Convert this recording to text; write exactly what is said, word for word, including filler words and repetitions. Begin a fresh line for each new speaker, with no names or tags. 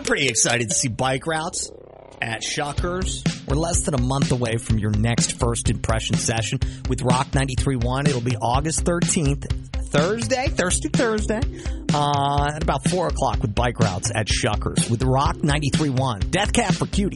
pretty excited to see Bike Routes at Shuckers. We're less than a month away from your next First Impression session with Rock ninety-three point one. It'll be August thirteenth, Thursday, Thirsty Thursday, uh, at about four o'clock with Bike Routes at Shuckers with Rock ninety-three point one. Death Cab for Cutie.